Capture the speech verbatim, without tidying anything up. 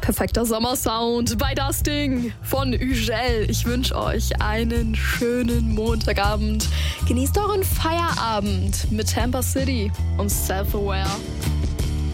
Perfekter Sommersound bei Das Ding von Ügel. Ich wünsche euch einen schönen Montagabend. Genießt euren Feierabend mit Tampa City und Self-Aware.